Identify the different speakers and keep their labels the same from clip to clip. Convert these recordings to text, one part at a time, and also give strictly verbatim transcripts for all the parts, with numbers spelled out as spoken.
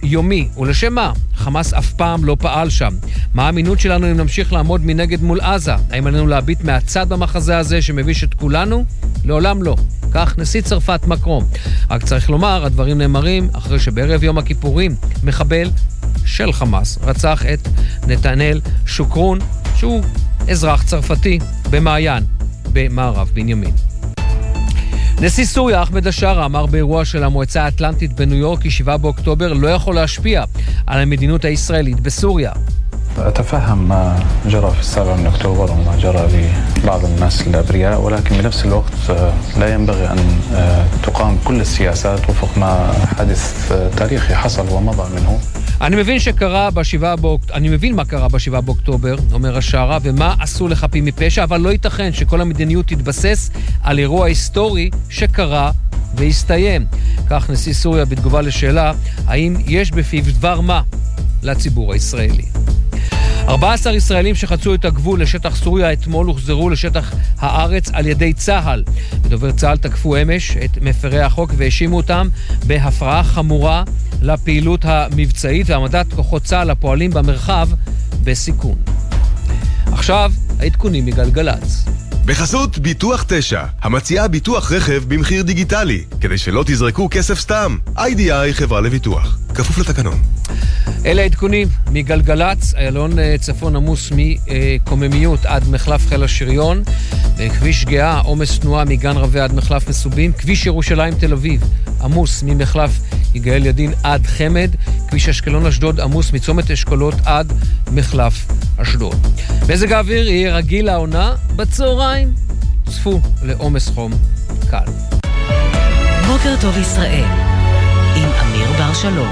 Speaker 1: יומי. ולשם מה? חמאס אף פעם לא פעל שם. מה האמינות שלנו אם נמשיך לעמוד מנגד מול עזה? האם עלינו להביט מהצד במחזה הזה שמביש את כולנו? לעולם לא. כך נשיא צרפת מקרון. רק צריך לומר, הדברים נאמרים אחרי שבערב יום הכיפורים מחבל של חמאס רצח את נתנאל שוקרון, שהוא אזרח צרפתי במעיין במערב בנימין. נשיא סוריה אחמד א-שארה אמר באירוע של המועצה האטלנטית בניו יורק כי שבעה באוקטובר לא יכול להשפיע על המדיניות הישראלית בסוריה.
Speaker 2: أتفهم ما جرى في السابع من أكتوبر وما جرى لبعض الناس الأبرياء ولكن بنفس الوقت لا ينبغي أن تقام كل السياسات وفق ما حدث تاريخي حصل ومضى منه.
Speaker 1: אני מבין שקרה בשבעה באוקטובר, אני מבין מה קרה בשבעה באוקטובר, אומר א-שארה, ומה עשו לחפים מפשע, אבל לא ייתכן שכל המדיניות תתבסס על אירוע היסטורי שקרה והסתיים. כך נשיא סוריה בתגובה לשאלה, האם יש בפיו דבר מה לציבור הישראלי. ארבעה עשר ישראלים שחצו את הגבול לשטח סוריה אתמול הוחזרו לשטח הארץ על ידי צה"ל. בדובר צה"ל תקפו אמש את מפרי החוק והאשימו אותם בהפרעה חמורה לפעילות המבצעית והעמדת כוחות צה"ל הפועלים במרחב בסיכון. עכשיו העדכונים מגלגלצ.
Speaker 3: בחסות ביטוח תשע, המציעה ביטוח רכב במחיר דיגיטלי, כדי שלא תזרקו כסף סתם. איי די איי חברה לביטוח, כפוף לתקנון.
Speaker 1: אלה העדכונים מגלגלצ, איילון צפון עמוס מקוממיות עד מחלף חיל השריון, בכביש גאה עומס תנועה מגן רבי עד מחלף מסובים, כביש ירושלים תל אביב עמוס ממחלף יגאל ידין עד חמד, כביש אשקלון אשדוד עמוס מצומת אשכולות עד מחלף אשדוד. מזג האוויר יהיה רגיל לעונה בצהריים, צפו לעומס חום קל.
Speaker 4: בוקר טוב ישראל עם אמיר בר שלום.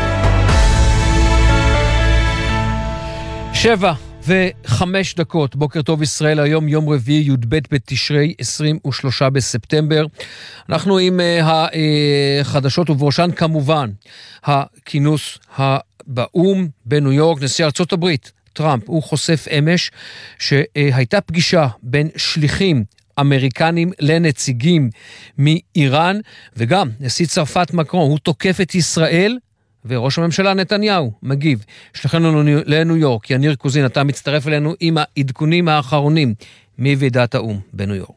Speaker 1: שבע וחמש דקות, בוקר טוב ישראל, היום יום רביעי י"ב בתשרי עשרים ושלושה בספטמבר. אנחנו עם החדשות ובראשן כמובן הכינוס באו"ם בניו יורק. נשיא ארצות הברית טראמפ הוא חושף אמש שהייתה פגישה בין שליחים אמריקנים לנציגים מאיראן, וגם נשיא צרפת מקרון הוא תוקף את ישראל, וראש הממשלה נתניהו מגיב. שלחנו לניו יורק, יניר קוזין, אתה מצטרף אלינו עם העדכונים האחרונים מוועידת האו"ם בניו יורק.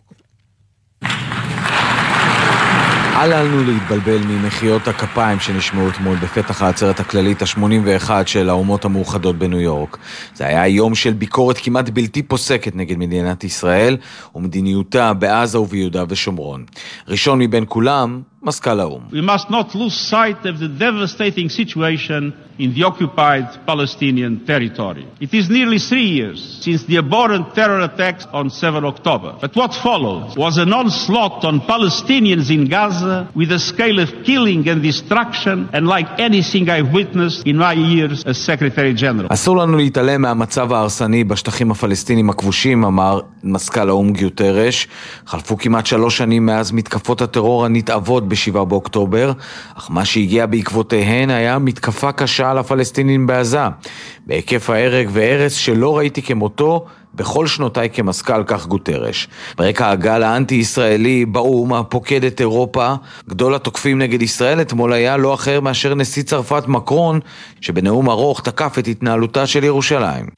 Speaker 5: אל לנו להתבלבל ממחיאות הכפיים שנשמעו אתמול בפתח העצרת הכללית ה-שמונים ואחת של האומות המאוחדות בניו יורק. זה היה יום של ביקורת כמעט בלתי פוסקת נגד מדינת ישראל ומדיניותה בעזה וביהודה ושומרון. ראשון מבין כולם, מזכ"ל האו"ם.
Speaker 6: We must not lose sight of the devastating situation in the occupied Palestinian territory. It is nearly three years since the abhorrent terror attacks on the seventh of October. But what followed was an onslaught on Palestinians in Gaza with a scale of killing and destruction unlike anything I've witnessed in my years as Secretary General.
Speaker 5: אסור לנו להתעלם מהמצב ההרסני בשטחים הפלסטינים הכבושים, אמר מזכ"ל האו"ם גיוטרש. חלפו כמעט שלוש שנים מאז מתקפות הטרור הנתעבות בשבעה באוקטובר, אך מה שהגיע בעקבותיהן היה מתקפה קשה על הפלסטינים בעזה, בהיקף ההרג והרס שלא ראיתי כמותו בכל שנותיי כמזכ"ל, כך גוטרש. ברקע הגל האנטי-ישראלי באו"ם הפוקד את אירופה, גדול התוקפים נגד ישראל אתמול היה לא אחר מאשר נשיא צרפת מקרון, שבנאום ארוך תקף את התנהלותה של ירושלים.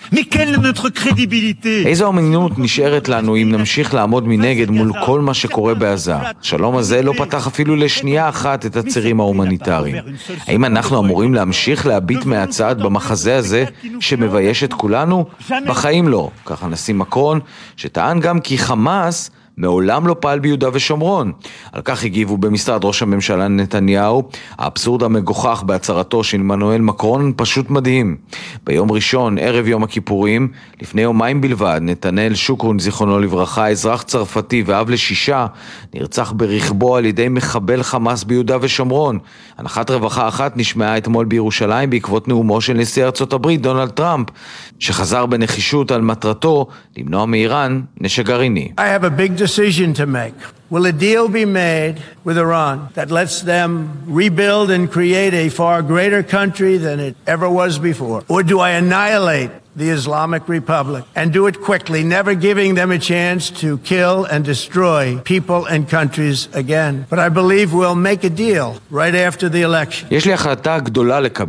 Speaker 5: איזו אמינות נשארת לנו אם נמשיך לעמוד מנגד מול כל מה שקורה בעזה? השלום הזה לא פתח אפילו לשנייה אחת את הצירים ההומניטריים. האם אנחנו אמורים להמשיך להביט מהצד במחזה הזה שמבייש את כולנו? בחיים לא, כך הנשיא מקרון, שטען גם כי חמאס מעולם לא פעל ביהודה ושומרון. על כך הגיבו במשרד ראש הממשלה נתניהו. האבסורד המגוחך בהצהרתו של עמנואל מקרון פשוט מדהים. ביום ראשון, ערב יום הכיפורים, לפני יומיים בלבד, נתנאל שוקרון, זיכרונו לברכה, אזרח צרפתי ואב לשישה, נרצח ברכבו על ידי מחבל חמאס ביהודה ושומרון. הנחת רווחה אחת נשמעה אתמול בירושלים בעקבות נאומו של נשיא ארצות הברית דונלד טראמפ, שחזר בנחישות על מטרתו למנוע מאיראן נשק גרעיני.
Speaker 7: I have a big decision to make. Will a deal be made with Iran that lets them rebuild and create a far greater country than it ever was before? Or do I annihilate the Islamic Republic and do it quickly, never giving them a chance to kill and destroy people and countries again? But I believe we'll make a deal right after the election.
Speaker 5: יש לי החלטה גדולה לקבל.